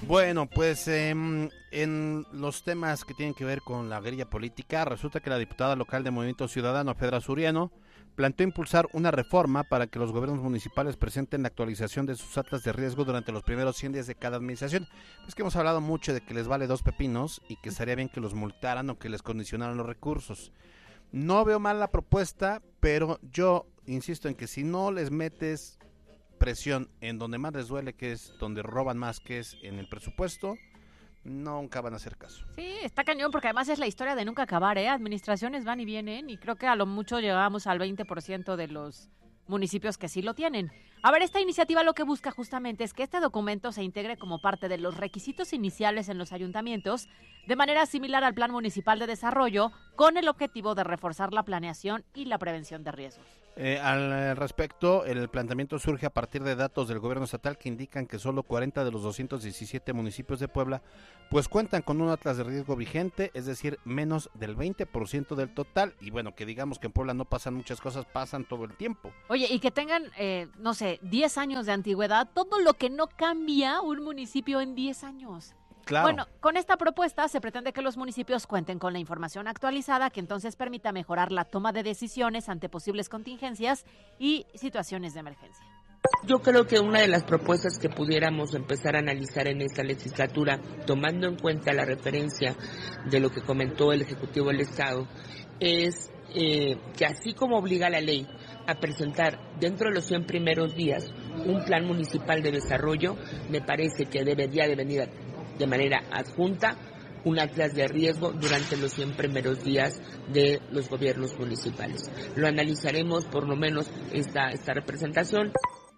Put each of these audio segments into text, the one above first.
Bueno, pues en los temas que tienen que ver con la guerrilla política, resulta que la diputada local de Movimiento Ciudadano, Fedra Suriano, planteó impulsar una reforma para que los gobiernos municipales presenten la actualización de sus atlas de riesgo durante los primeros 100 días de cada administración. Es que hemos hablado mucho de que les vale dos pepinos y que estaría bien que los multaran o que les condicionaran los recursos. No veo mal la propuesta, pero yo insisto en que si no les metes presión en donde más les duele, que es donde roban más, que es en el presupuesto, nunca van a hacer caso. Sí, está cañón porque además es la historia de nunca acabar, ¿eh? Administraciones van y vienen y creo que a lo mucho llegamos al 20% de los municipios que sí lo tienen. A ver, esta iniciativa lo que busca justamente es que este documento se integre como parte de los requisitos iniciales en los ayuntamientos de manera similar al Plan Municipal de Desarrollo, con el objetivo de reforzar la planeación y la prevención de riesgos. Al respecto, el planteamiento surge a partir de datos del gobierno estatal que indican que solo 40 de los 217 municipios de Puebla pues cuentan con un atlas de riesgo vigente, es decir, menos del 20% del total. Y bueno, que digamos que en Puebla no pasan muchas cosas, pasan todo el tiempo. Oye, y que tengan, no sé, 10 años de antigüedad, todo lo que no cambia un municipio en 10 años. Claro. Bueno, con esta propuesta se pretende que los municipios cuenten con la información actualizada que entonces permita mejorar la toma de decisiones ante posibles contingencias y situaciones de emergencia. Yo creo que una de las propuestas que pudiéramos empezar a analizar en esta legislatura, tomando en cuenta la referencia de lo que comentó el Ejecutivo del Estado, es que así como obliga la ley a presentar dentro de los 100 primeros días un plan municipal de desarrollo, me parece que debería de venir de manera adjunta un atlas de riesgo durante los 100 primeros días de los gobiernos municipales. Lo analizaremos por lo menos esta representación.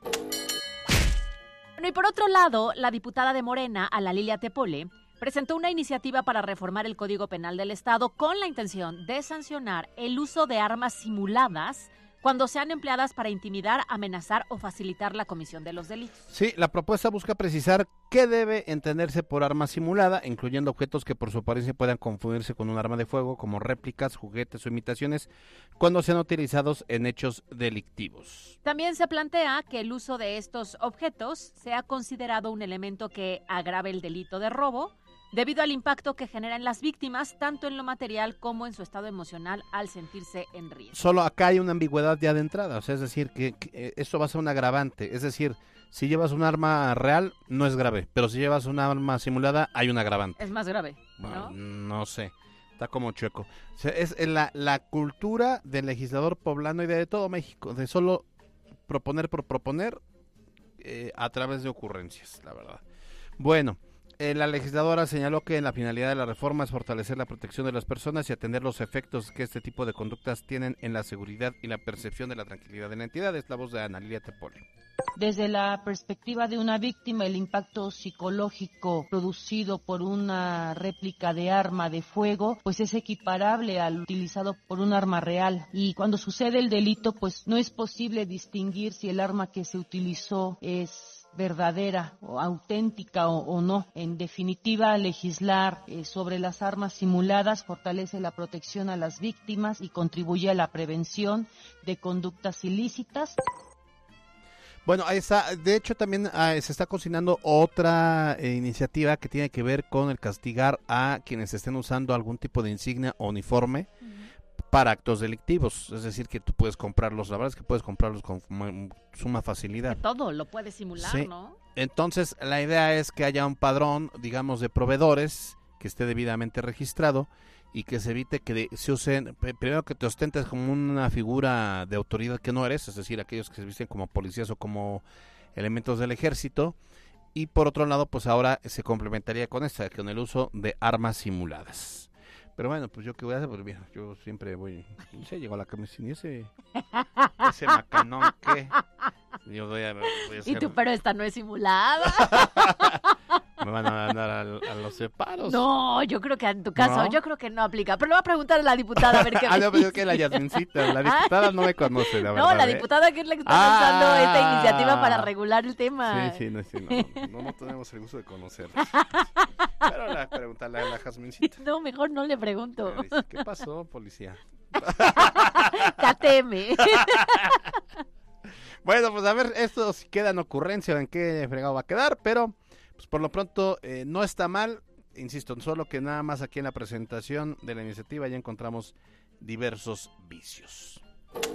Bueno, y por otro lado, la diputada de Morena, Ana Lilia Tepole, presentó una iniciativa para reformar el Código Penal del Estado con la intención de sancionar el uso de armas simuladas cuando sean empleadas para intimidar, amenazar o facilitar la comisión de los delitos. Sí, la propuesta busca precisar qué debe entenderse por arma simulada, incluyendo objetos que por su apariencia puedan confundirse con un arma de fuego, como réplicas, juguetes o imitaciones, cuando sean utilizados en hechos delictivos. También se plantea que el uso de estos objetos sea considerado un elemento que agrave el delito de robo, debido al impacto que generan las víctimas, tanto en lo material como en su estado emocional al sentirse en riesgo. Solo acá hay una ambigüedad ya de entrada, o sea, es decir, que esto va a ser un agravante, es decir, si llevas un arma real no es grave, pero si llevas un arma simulada hay un agravante. Es más grave, ¿no? ¿no? No sé, está como chueco. O sea, es la cultura del legislador poblano y de todo México, de solo proponer por proponer a través de ocurrencias, la verdad. Bueno. La legisladora señaló que la finalidad de la reforma es fortalecer la protección de las personas y atender los efectos que este tipo de conductas tienen en la seguridad y la percepción de la tranquilidad de la entidad. Es la voz de Ana Lilia Tepole. Desde la perspectiva de una víctima, el impacto psicológico producido por una réplica de arma de fuego, pues es equiparable al utilizado por un arma real. Y cuando sucede el delito, pues no es posible distinguir si el arma que se utilizó es verdadera o auténtica o no. En definitiva, legislar sobre las armas simuladas fortalece la protección a las víctimas y contribuye a la prevención de conductas ilícitas. Bueno, ahí está. De hecho, también se está cocinando otra iniciativa que tiene que ver con el castigar a quienes estén usando algún tipo de insignia o uniforme para actos delictivos, es decir, que tú puedes comprarlos, la verdad es que puedes comprarlos con suma facilidad. Que todo lo puedes simular, sí. ¿no? Entonces, la idea es que haya un padrón, digamos, de proveedores que esté debidamente registrado y que se evite que se usen, primero que te ostentes como una figura de autoridad que no eres, es decir, aquellos que se visten como policías o como elementos del ejército, y por otro lado, pues ahora se complementaría con con el uso de armas simuladas. Pero bueno, pues yo qué voy a hacer, pues mira, yo siempre voy, no sé, llego a la camiseta y ese macanón que yo voy a hacer. Y tú, pero esta no es simulada. Me van a mandar a los separos. No, yo creo que en tu caso, ¿No? Yo creo que no aplica. Pero le voy a preguntar a la diputada a ver qué me no, pero es que la Yasmincita, la diputada no me conoce, la verdad. No, la diputada que es la que está lanzando esta iniciativa para regular el tema. Sí, no tenemos el gusto de conocer. Pero preguntarle a la Jasmincita. No, mejor no le pregunto. ¿Qué pasó, policía? Cateme. Bueno, pues a ver, esto si queda en ocurrencia o en qué fregado va a quedar, pero pues por lo pronto no está mal, insisto, solo que nada más aquí en la presentación de la iniciativa ya encontramos diversos vicios.